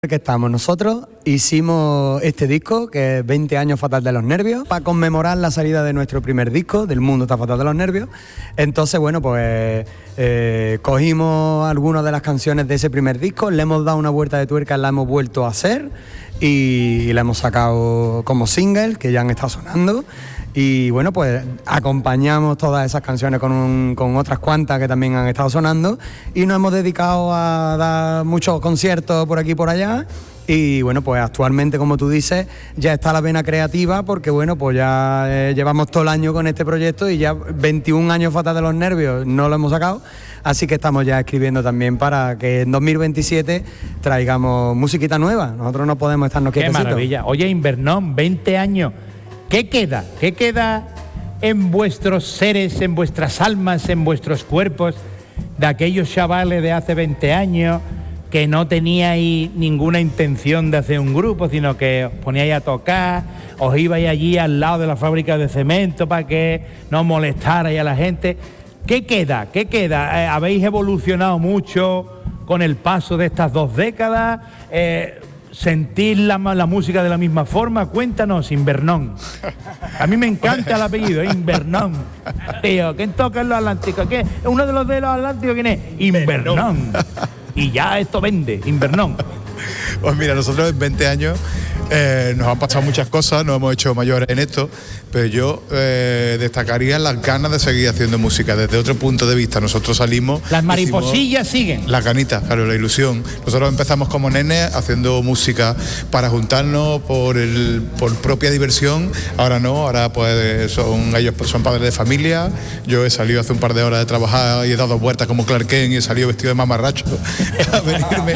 Que estamos nosotros, hicimos este disco que es 20 años Fatal de los Nervios para conmemorar la salida de nuestro primer disco, del Mundo está fatal de los nervios. Entonces bueno, pues cogimos algunas de las canciones de ese primer disco, le hemos dado una vuelta de tuerca, la hemos vuelto a hacer y la hemos sacado como single, que ya han estado sonando. Y bueno, pues acompañamos todas esas canciones con otras cuantas que también han estado sonando y nos hemos dedicado a dar muchos conciertos por aquí y por allá. Y bueno, pues actualmente, como tú dices, ya está la vena creativa porque bueno, pues ya llevamos todo el año con este proyecto y ya 21 años Fatal de los Nervios no lo hemos sacado, así que estamos ya escribiendo también para que en 2027 traigamos musiquita nueva. Nosotros no podemos estarnos quietecitos. Qué maravilla. Oye, Invernón, 20 años. ¿Qué queda? ¿Qué queda en vuestros seres, en vuestras almas, en vuestros cuerpos de aquellos chavales de hace 20 años que no teníais ninguna intención de hacer un grupo, sino que os poníais a tocar, os ibais allí al lado de la fábrica de cemento para que no molestarais a la gente? ¿Qué queda? ¿Qué queda? ¿Habéis evolucionado mucho con el paso de estas 2 décadas? ¿Sentís la música de la misma forma? Cuéntanos, Invernón. A mí me encanta el apellido, Invernón. Tío, ¿quién toca en los Atlánticos? ¿Qué? ¿Uno de los Atlánticos quién es? Invernón. Y ya esto vende, Invernón. Pues mira, nosotros en 20 años nos han pasado muchas cosas, nos hemos hecho mayores en esto, pero yo destacaría las ganas de seguir haciendo música desde otro punto de vista. Nosotros salimos... Las mariposillas siguen. Las ganitas, claro, la ilusión. Nosotros empezamos como nenes haciendo música para juntarnos por propia diversión. Ahora no, ahora pues ellos son padres de familia. Yo he salido hace un par de horas de trabajar y he dado vueltas como Clark Kent y he salido vestido de mamarracho a venirme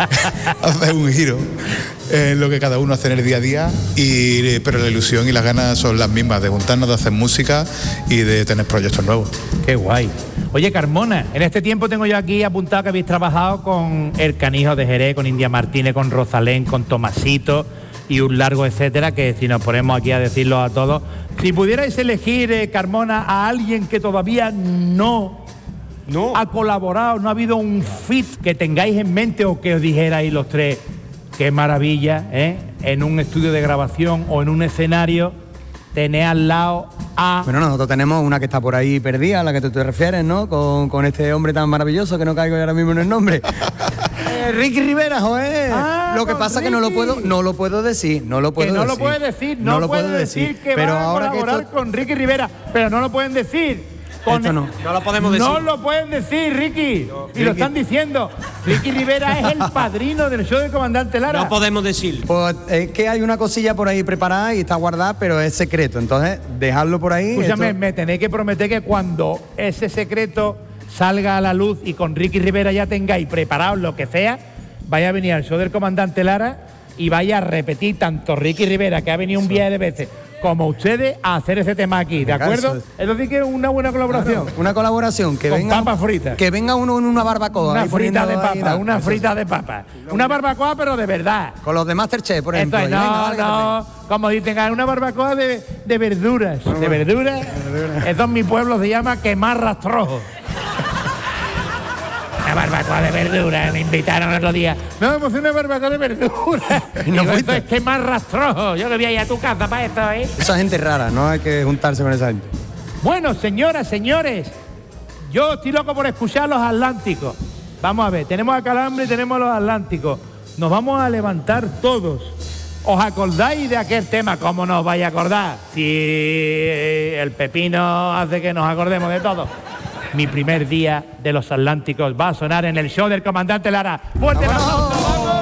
a hacer un giro en lo que cada uno hace en el día a día, pero la ilusión y las ganas son las mismas, de juntarnos, de hacer música y de tener proyectos nuevos. Qué guay. Oye, Carmona, en este tiempo tengo yo aquí apuntado que habéis trabajado con El Canijo de Jerez, con India Martínez, con Rosalén, con Tomasito y un largo etcétera, que si nos ponemos aquí a decirlo a todos, si pudierais elegir, Carmona, a alguien que todavía no ha colaborado, no ha habido un fit que tengáis en mente o que os dijerais los tres, qué maravilla, en un estudio de grabación o en un escenario, tener al lado a... Bueno, nosotros tenemos una que está por ahí perdida, a la que tú te refieres, ¿no? Con este hombre tan maravilloso que no caigo ahora mismo en el nombre. Ricky Rivera, joder. Lo que pasa es que no lo puedo decir, no lo puedo decir. No lo puede decir que pero va a ahora colaborar con Ricky Rivera, pero no lo pueden decir. No lo podemos decir. No lo pueden decir, Ricky. No, y lo están diciendo. Ricky Rivera es el padrino del show del Comandante Lara. No podemos decir. Pues es que hay una cosilla por ahí preparada y está guardada, pero es secreto. Entonces, dejarlo por ahí. Escúchame, me tenéis que prometer que cuando ese secreto salga a la luz y con Ricky Rivera ya tengáis preparado lo que sea, vaya a venir al show del Comandante Lara y vaya a repetir tanto Ricky Rivera, que ha venido un viaje de veces, como ustedes, a hacer ese tema aquí, ¿de acuerdo? Eso sí que es una buena colaboración. Claro, una colaboración que con venga papas fritas. Que venga uno en una barbacoa. Una frita de papa, una frita de papa. Una barbacoa, pero de verdad. Con los de Masterchef, por ejemplo. Entonces, no, como dicen, una barbacoa de verduras. ¿De verduras? Eso en mi pueblo se llama quemar rastrojo. Una barbacoa de verduras, me invitaron el otro día. No, pues una barbacoa de verduras. No, esto es quemar rastrojo. Yo que voy a ir a tu casa para esto, Esa gente rara, no hay que juntarse con esa gente. Bueno, señoras, señores, yo estoy loco por escuchar los Atlánticos. Vamos a ver, tenemos a Calambre y tenemos a los Atlánticos. Nos vamos a levantar todos. ¿Os acordáis de aquel tema? ¿Cómo nos vais a acordar? Si el pepino hace que nos acordemos de todo. Mi primer día de los Atlánticos va a sonar en el show del Comandante Lara. ¡Fuerte el aplauso! ¡Vamos!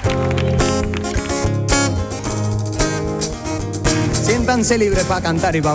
Siéntanse libres para cantar y para